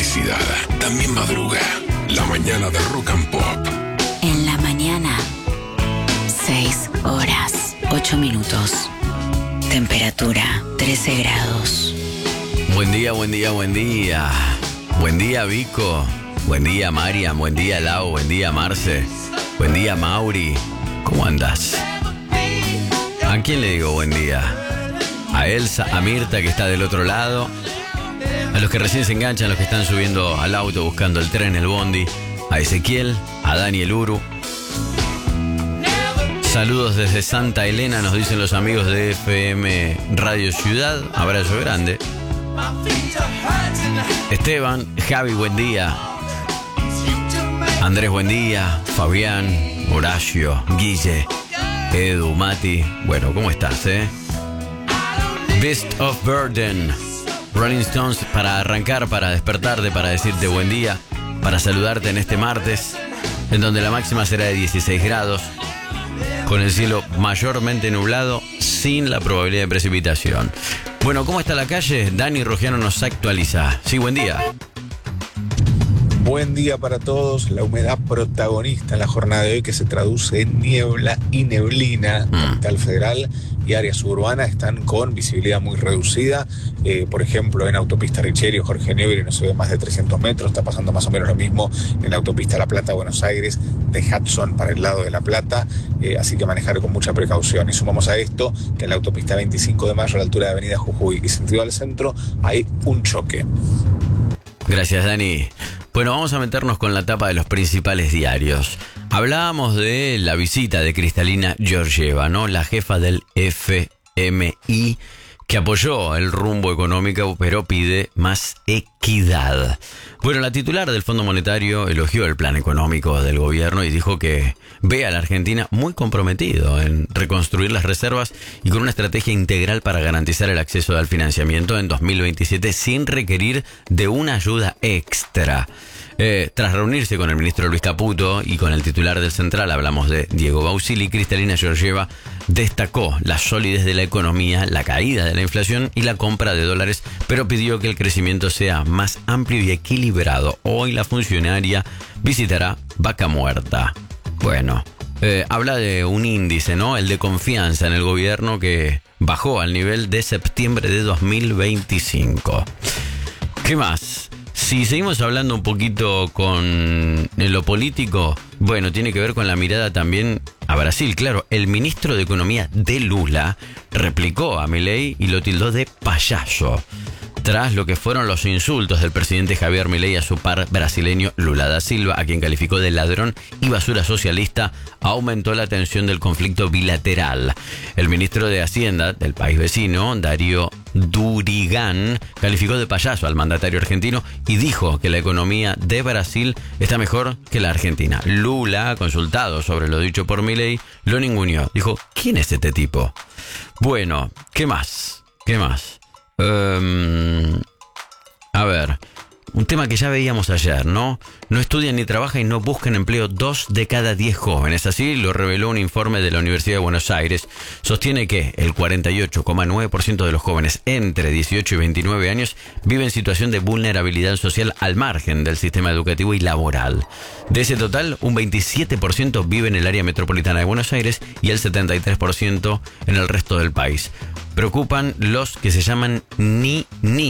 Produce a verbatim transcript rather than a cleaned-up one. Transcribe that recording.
felicidad también madruga. La mañana de Rock and Pop. En la mañana, seis horas, ocho minutos. Temperatura, trece grados. Buen día, buen día, buen día. Buen día, Vico. Buen día, Mariam. Buen día, Lau. Buen día, Marce. Buen día, Mauri. ¿Cómo andas? ¿A quién le digo buen día? A Elsa, a Mirta, que está del otro lado. A los que recién se enganchan, a los que están subiendo al auto buscando el tren, el bondi. A Ezequiel, a Daniel Uru. Saludos desde Santa Elena, nos dicen los amigos de F M Radio Ciudad. Abrazo grande. Esteban, Javi, buen día. Andrés, buen día. Fabián, Horacio, Guille, Edu, Mati. Bueno, ¿cómo estás, eh? Beast of Burden. Rolling Stones para arrancar, para despertarte, para decirte buen día, para saludarte en este martes, en donde la máxima será de dieciséis grados, con el cielo mayormente nublado, sin la probabilidad de precipitación. Bueno, ¿cómo está la calle? Dani Rogiano nos actualiza. Sí, buen día. Buen día para todos. La humedad protagonista en la jornada de hoy, que se traduce en niebla y neblina. Mm. Capital Federal y área suburbana están con visibilidad muy reducida. Eh, por ejemplo, en autopista Richerio, Jorge Newbery no se ve más de trescientos metros. Está pasando más o menos lo mismo en la autopista La Plata, Buenos Aires, de Hudson para el lado de La Plata. Eh, así que manejar con mucha precaución. Y sumamos a esto que en la autopista veinticinco de mayo, a la altura de Avenida Jujuy y sentido al centro, hay un choque. Gracias, Dani. Bueno, vamos a meternos con la tapa de los principales diarios. Hablábamos de la visita de Kristalina Georgieva, ¿no? La jefa del F M I, que apoyó el rumbo económico, pero pide más equidad. Bueno, la titular del Fondo Monetario elogió el plan económico del gobierno y dijo que ve a la Argentina muy comprometido en reconstruir las reservas y con una estrategia integral para garantizar el acceso al financiamiento en dos mil veintisiete sin requerir de una ayuda extra. Eh, tras reunirse con el ministro Luis Caputo y con el titular del Central, hablamos de Diego Bausili, Kristalina Georgieva destacó la solidez de la economía, la caída de la inflación y la compra de dólares, pero pidió que el crecimiento sea más amplio y equilibrado. Hoy la funcionaria visitará Vaca Muerta. Bueno, eh, habla de un índice, ¿no? El de confianza en el gobierno, que bajó al nivel de septiembre de dos mil veinticinco. ¿Qué más? Si seguimos hablando un poquito con lo político, bueno, tiene que ver con la mirada también a Brasil. Claro, el ministro de Economía de Lula replicó a Milei y lo tildó de payaso, tras lo que fueron los insultos del presidente Javier Milei a su par brasileño Lula da Silva, a quien calificó de ladrón y basura socialista. Aumentó la tensión del conflicto bilateral. El ministro de Hacienda del país vecino, Darío Durigan, calificó de payaso al mandatario argentino y dijo que la economía de Brasil está mejor que la Argentina. Lula, consultado sobre lo dicho por Milei, lo ninguneó. Dijo, ¿quién es este tipo? Bueno, ¿qué más? ¿Qué más? Um, a ver, un tema que ya veíamos ayer, ¿no? No estudian ni trabajan y no buscan empleo dos de cada diez jóvenes. Así lo reveló un informe de la Universidad de Buenos Aires. Sostiene que el cuarenta y ocho coma nueve por ciento de los jóvenes entre dieciocho y veintinueve años viven en situación de vulnerabilidad social al margen del sistema educativo y laboral. De ese total, un veintisiete por ciento vive en el área metropolitana de Buenos Aires y el setenta y tres por ciento en el resto del país. Preocupan los que se llaman ni ni